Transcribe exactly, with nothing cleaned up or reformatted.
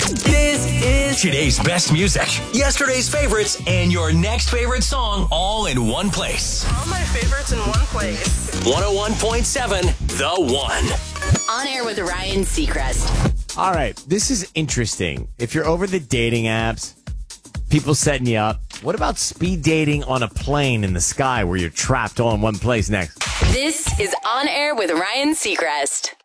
This is Today's best music, yesterday's favorites, and your next favorite song all in one place. All my favorites in one place. one oh one point seven The One. On Air with Ryan Seacrest. All right, this is interesting. If you're over the dating apps, people setting you up, what about speed dating on a plane in the sky where you're trapped all in one place next? This is On Air with Ryan Seacrest.